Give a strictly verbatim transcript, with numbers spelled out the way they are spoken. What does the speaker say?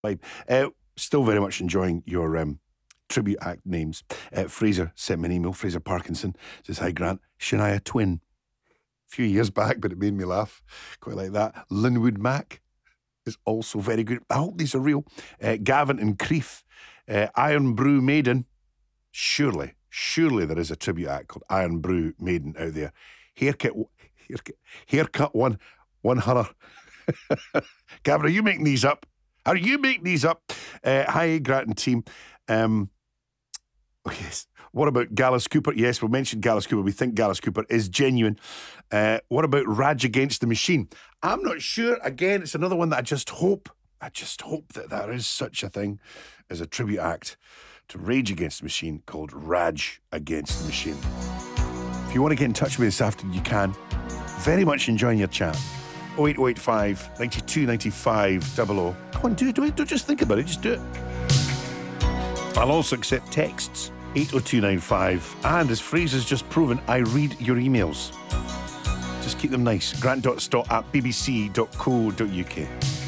vibe. Uh, still very much enjoying your um, tribute act names. Uh, Fraser sent me an email. Fraser Parkinson says, "Hi Grant, Shania Twin." A few years back, but it made me laugh. Quite like that. Linwood Mac is also very good. I hope these are real. Uh, Gavin and Creef. Uh, Iron Brew Maiden. Surely, surely there is a tribute act called Iron Brew Maiden out there. Haircut, haircut, haircut one, one hunter. Gavin, are you making these up? Are you making these up? Uh, hi, Grant and team. Um, oh, yes. What about Gallus Cooper? Yes, we mentioned Gallus Cooper. We think Gallus Cooper is genuine. Uh, what about Rage Against the Machine? I'm not sure. Again, it's another one that I just hope, I just hope that there is such a thing as a tribute act to Rage Against the Machine called Rage Against the Machine. If you want to get in touch with me this afternoon, you can. Very much enjoying your chat. oh eight oh eight five, nine two nine five, double oh. Come on, do it, do it. Don't just think about it, just do it. I'll also accept texts, eight oh two nine five. And as Fraser's just proven, I read your emails. Just keep them nice. grant dot stott at b b c dot co dot u k.